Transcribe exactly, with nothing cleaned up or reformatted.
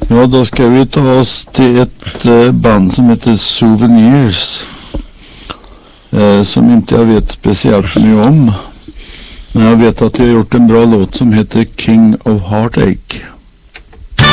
Ja, då ska vi ta oss till ett eh, band som heter Souvenirs. Eh, som inte jag vet speciellt mycket om. Men jag vet att jag har gjort en bra låt som heter King of Heartache.